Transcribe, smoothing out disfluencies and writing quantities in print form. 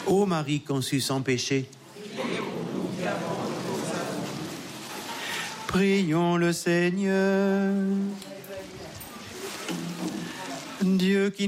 Ô Marie conçue sans péché, prions le Seigneur. Dieu qui